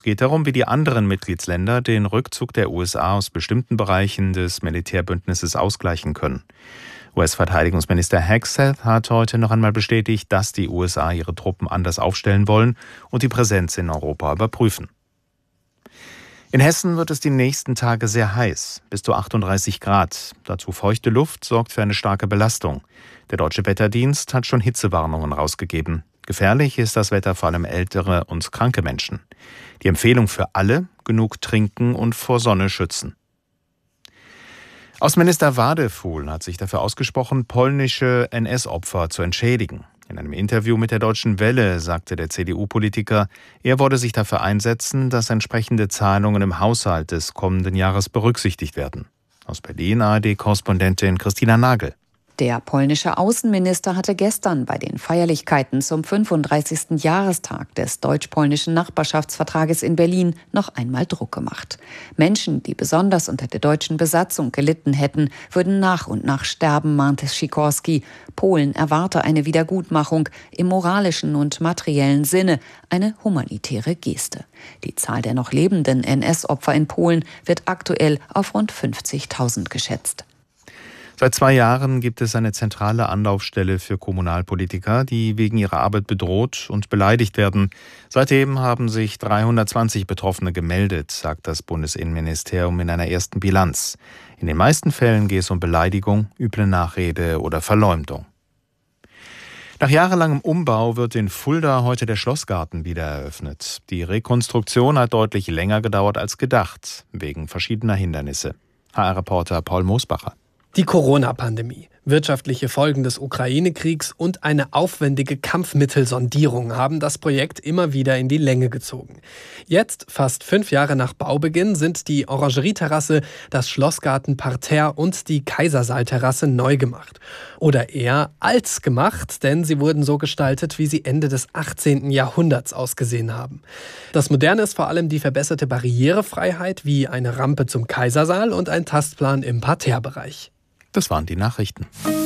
Es geht darum, wie die anderen Mitgliedsländer den Rückzug der USA aus bestimmten Bereichen des Militärbündnisses ausgleichen können. US-Verteidigungsminister Hegseth hat heute noch einmal bestätigt, dass die USA ihre Truppen anders aufstellen wollen und die Präsenz in Europa überprüfen. In Hessen wird es die nächsten Tage sehr heiß, bis zu 38 Grad. Dazu feuchte Luft sorgt für eine starke Belastung. Der Deutsche Wetterdienst hat schon Hitzewarnungen rausgegeben. Gefährlich ist das Wetter vor allem ältere und kranke Menschen. Die Empfehlung für alle: genug trinken und vor Sonne schützen. Außenminister Wadefuhl hat sich dafür ausgesprochen, polnische NS-Opfer zu entschädigen. In einem Interview mit der Deutschen Welle sagte der CDU-Politiker, er wolle sich dafür einsetzen, dass entsprechende Zahlungen im Haushalt des kommenden Jahres berücksichtigt werden. Aus Berlin ARD-Korrespondentin Christina Nagel. Der polnische Außenminister hatte gestern bei den Feierlichkeiten zum 35. Jahrestag des deutsch-polnischen Nachbarschaftsvertrages in Berlin noch einmal Druck gemacht. Menschen, die besonders unter der deutschen Besatzung gelitten hätten, würden nach und nach sterben, mahnte Sikorski. Polen erwarte eine Wiedergutmachung im moralischen und materiellen Sinne, eine humanitäre Geste. Die Zahl der noch lebenden NS-Opfer in Polen wird aktuell auf rund 50.000 geschätzt. Seit 2 Jahren gibt es eine zentrale Anlaufstelle für Kommunalpolitiker, die wegen ihrer Arbeit bedroht und beleidigt werden. Seitdem haben sich 320 Betroffene gemeldet, sagt das Bundesinnenministerium in einer ersten Bilanz. In den meisten Fällen geht es um Beleidigung, üble Nachrede oder Verleumdung. Nach jahrelangem Umbau wird in Fulda heute der Schlossgarten wieder eröffnet. Die Rekonstruktion hat deutlich länger gedauert als gedacht, wegen verschiedener Hindernisse. HR-Reporter Paul Mosbacher. Die Corona-Pandemie, wirtschaftliche Folgen des Ukraine-Kriegs und eine aufwendige Kampfmittelsondierung haben das Projekt immer wieder in die Länge gezogen. Jetzt, fast 5 Jahre nach Baubeginn, sind die Orangerieterrasse, das Schlossgartenparterre und die Kaisersaalterrasse neu gemacht. Oder eher alt gemacht, denn sie wurden so gestaltet, wie sie Ende des 18. Jahrhunderts ausgesehen haben. Das Moderne ist vor allem die verbesserte Barrierefreiheit, wie eine Rampe zum Kaisersaal und ein Tastplan im Parterrebereich. Das waren die Nachrichten.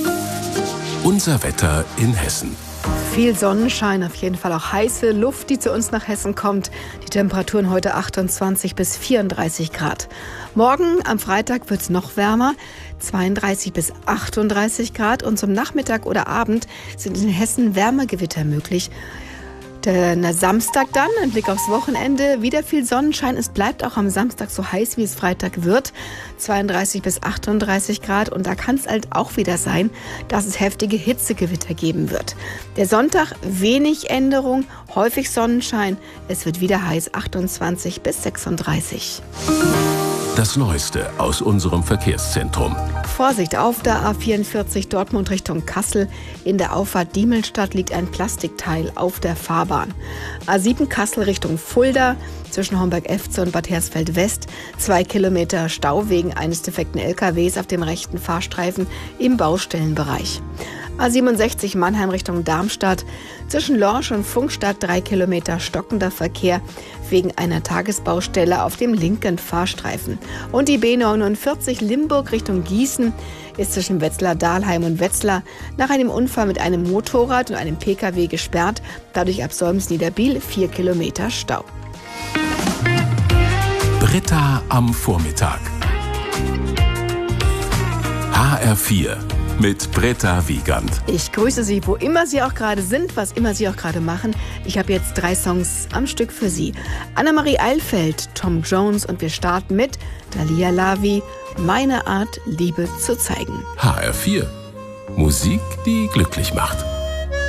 Unser Wetter in Hessen. Viel Sonnenschein, auf jeden Fall auch heiße Luft, die zu uns nach Hessen kommt. Die Temperaturen heute 28 bis 34 Grad. Morgen am Freitag wird es noch wärmer, 32 bis 38 Grad. Und zum Nachmittag oder Abend sind in Hessen Wärmegewitter möglich. Der Samstag dann, ein Blick aufs Wochenende, wieder viel Sonnenschein. Es bleibt auch am Samstag so heiß, wie es Freitag wird. 32 bis 38 Grad. Und da kann es halt auch wieder sein, dass es heftige Hitzegewitter geben wird. Der Sonntag wenig Änderung, häufig Sonnenschein. Es wird wieder heiß, 28 bis 36. Das Neueste aus unserem Verkehrszentrum. Vorsicht, auf der A44 Dortmund Richtung Kassel. In der Auffahrt Diemelstadt liegt ein Plastikteil auf der Fahrbahn. A7 Kassel Richtung Fulda. Zwischen Homberg-Efze und Bad Hersfeld-West 2 Kilometer Stau wegen eines defekten LKWs auf dem rechten Fahrstreifen im Baustellenbereich. A67 Mannheim Richtung Darmstadt. Zwischen Lorsch und Funkstadt 3 Kilometer stockender Verkehr wegen einer Tagesbaustelle auf dem linken Fahrstreifen. Und die B49 Limburg Richtung Gießen ist zwischen Wetzlar-Dahlheim und Wetzlar nach einem Unfall mit einem Motorrad und einem Pkw gesperrt. Dadurch ab Solms-Niederbiel 4 Kilometer Stau. Britta am Vormittag. HR4 mit Britta Wiegand. Ich grüße Sie, wo immer Sie auch gerade sind, was immer Sie auch gerade machen. Ich habe jetzt 3 Songs am Stück für Sie. Annemarie Eilfeld, Tom Jones und wir starten mit Dalia Lavi, Meine Art, Liebe zu zeigen. HR4. Musik, die glücklich macht.